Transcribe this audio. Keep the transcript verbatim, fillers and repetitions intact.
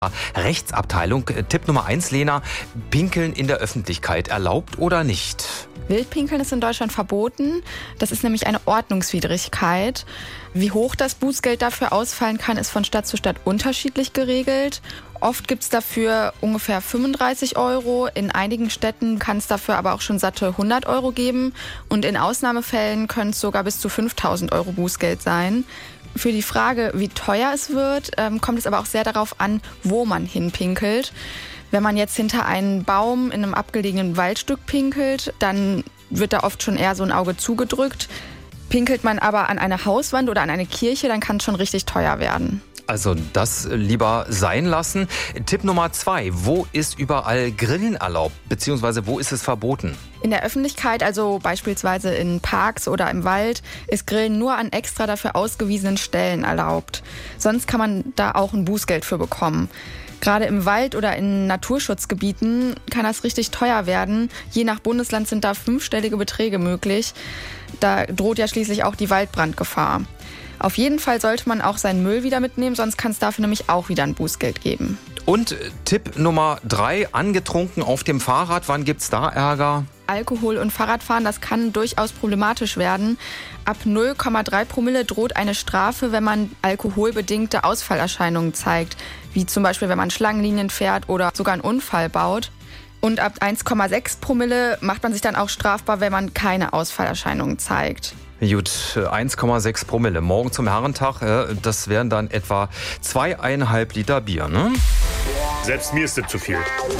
Rechtsabteilung. Tipp Nummer eins, Lena, Pinkeln in der Öffentlichkeit, erlaubt oder nicht? Wildpinkeln ist in Deutschland verboten. Das ist nämlich eine Ordnungswidrigkeit. Wie hoch das Bußgeld dafür ausfallen kann, ist von Stadt zu Stadt unterschiedlich geregelt. Oft gibt es dafür ungefähr fünfunddreißig Euro. In einigen Städten kann es dafür aber auch schon satte hundert Euro geben. Und in Ausnahmefällen können es sogar bis zu fünftausend Euro Bußgeld sein. Für die Frage, wie teuer es wird, ähm, kommt es aber auch sehr darauf an, wo man hinpinkelt. Wenn man jetzt hinter einen Baum in einem abgelegenen Waldstück pinkelt, dann wird da oft schon eher so ein Auge zugedrückt. Pinkelt man aber an eine Hauswand oder an eine Kirche, dann kann es schon richtig teuer werden. Also das lieber sein lassen. Tipp Nummer zwei, wo ist überall Grillen erlaubt, beziehungsweise wo ist es verboten? In der Öffentlichkeit, also beispielsweise in Parks oder im Wald, ist Grillen nur an extra dafür ausgewiesenen Stellen erlaubt. Sonst kann man da auch ein Bußgeld für bekommen. Gerade im Wald oder in Naturschutzgebieten kann das richtig teuer werden. Je nach Bundesland sind da fünfstellige Beträge möglich. Da droht ja schließlich auch die Waldbrandgefahr. Auf jeden Fall sollte man auch seinen Müll wieder mitnehmen, sonst kann es dafür nämlich auch wieder ein Bußgeld geben. Und Tipp Nummer drei, angetrunken auf dem Fahrrad, wann gibt's da Ärger? Alkohol und Fahrradfahren, das kann durchaus problematisch werden. Ab null Komma drei Promille droht eine Strafe, wenn man alkoholbedingte Ausfallerscheinungen zeigt, wie zum Beispiel, wenn man Schlangenlinien fährt oder sogar einen Unfall baut. Und ab eins Komma sechs Promille macht man sich dann auch strafbar, wenn man keine Ausfallerscheinungen zeigt. Gut, eins Komma sechs Promille. Morgen zum Herrentag, das wären dann etwa zweieinhalb Liter Bier, ne? Selbst mir ist das zu viel.